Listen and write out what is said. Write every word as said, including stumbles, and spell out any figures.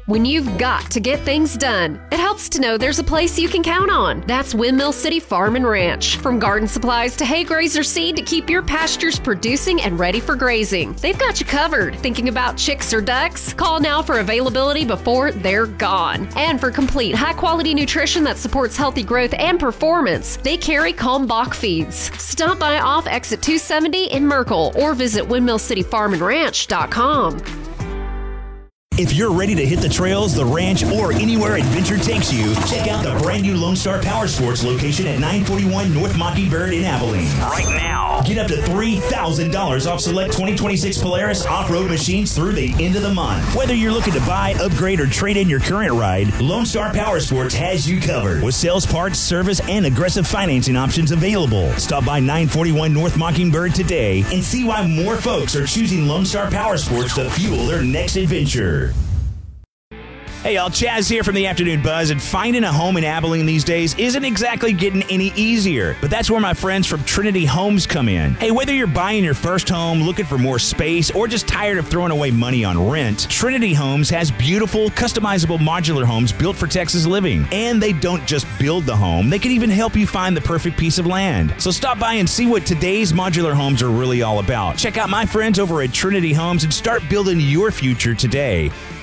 When you've got to get things done, it helps to know there's a place you can count on. That's Windmill City Farm and Ranch. From garden supplies to hay grazer seed to keep your pastures producing and ready for grazing, they've got you covered. Thinking about chicks or ducks? Call now for availability before they're gone. And for complete high-quality nutrition that supports healthy growth and performance, they carry Kalmbach feeds. Stop by off exit two seventy in Merkel or visit windmill city farm and ranch dot com. If you're ready to hit the trails, the ranch, or anywhere adventure takes you, check out the brand new Lone Star Power Sports location at nine forty-one North Mockingbird in Abilene. Right now, get up to three thousand dollars off select twenty twenty-six Polaris off-road machines through the end of the month. Whether you're looking to buy, upgrade, or trade in your current ride, Lone Star Power Sports has you covered with sales, parts, service, and aggressive financing options available. Stop by nine forty-one North Mockingbird today and see why more folks are choosing Lone Star Power Sports to fuel their next adventure. Hey y'all, Chaz here from the Afternoon Buzz, and finding a home in Abilene these days isn't exactly getting any easier, but that's where my friends from Trinity Homes come in. Hey, whether you're buying your first home, looking for more space, or just tired of throwing away money on rent, Trinity Homes has beautiful, customizable modular homes built for Texas living. And they don't just build the home, they can even help you find the perfect piece of land. So stop by and see what today's modular homes are really all about. Check out my friends over at Trinity Homes and start building your future today.